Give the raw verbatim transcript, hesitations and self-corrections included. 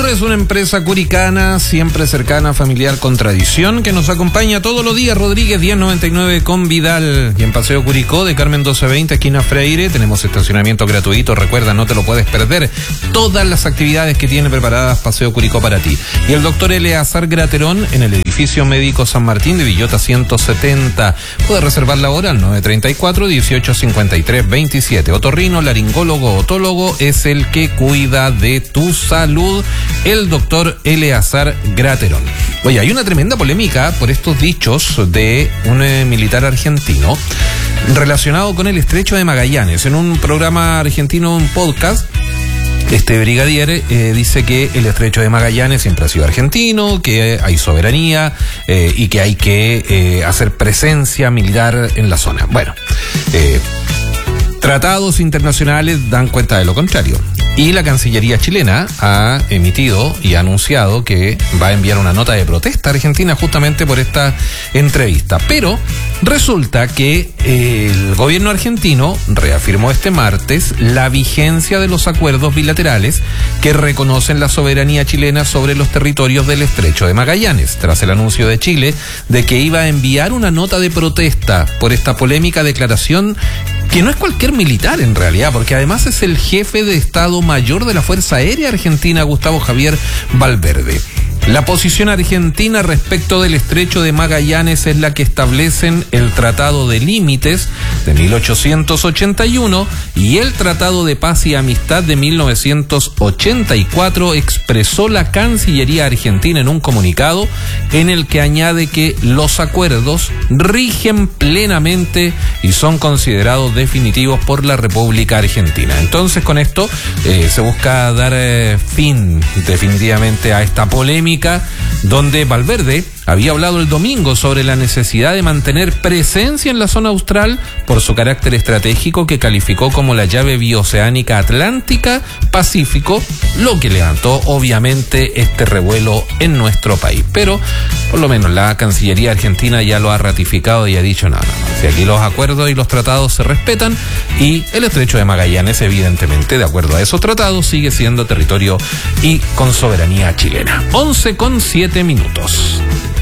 Vidor es una empresa curicana, siempre cercana, familiar, con tradición, que nos acompaña todos los días. Rodríguez diez noventa y nueve con Vidal. Y en Paseo Curicó de Carmen doce veinte, esquina Freire, tenemos estacionamiento gratuito. Recuerda, no te lo puedes perder. Todas las actividades que tiene preparadas Paseo Curicó para ti. Y el doctor Eleazar Graterón en el edificio médico San Martín de Villota ciento setenta. Puedes reservar la hora al nueve treinta y cuatro, dieciocho cincuenta y tres, veintisiete. Otorrino, laringólogo, otólogo es el que cuida de tu salud. El doctor Eleazar Graterón. Oye, hay una tremenda polémica por estos dichos de un eh, militar argentino relacionado con el Estrecho de Magallanes. En un programa argentino, un podcast, este brigadier eh, dice que el Estrecho de Magallanes siempre ha sido argentino, que hay soberanía eh, y que hay que eh, hacer presencia militar en la zona. Bueno, eh, tratados internacionales dan cuenta de lo contrario. Y la Cancillería chilena ha emitido y ha anunciado que va a enviar una nota de protesta a Argentina justamente por esta entrevista. Pero resulta que el gobierno argentino reafirmó este martes la vigencia de los acuerdos bilaterales que reconocen la soberanía chilena sobre los territorios del Estrecho de Magallanes, tras el anuncio de Chile de que iba a enviar una nota de protesta por esta polémica declaración, que no es cualquier militar en realidad, porque además es el jefe de Estado Mayor de la Fuerza Aérea Argentina, Gustavo Javier Valverde. La posición argentina respecto del Estrecho de Magallanes es la que establecen el Tratado de Límites de mil ochocientos ochenta y uno y el Tratado de Paz y Amistad de mil novecientos ochenta y cuatro, expresó la Cancillería argentina en un comunicado en el que añade que los acuerdos rigen plenamente y son considerados definitivos por la República Argentina. Entonces, con esto eh, se busca dar eh, fin definitivamente a esta polémica, donde Valverde había hablado el domingo sobre la necesidad de mantener presencia en la zona austral por su carácter estratégico, que calificó como la llave bioceánica Atlántica-Pacífico, lo que levantó obviamente este revuelo en nuestro país. Pero por lo menos la Cancillería argentina ya lo ha ratificado y ha dicho no, no, no, si aquí los acuerdos y los tratados se respetan, y el Estrecho de Magallanes, evidentemente, de acuerdo a esos tratados, sigue siendo territorio y con soberanía chilena. once con siete minutos.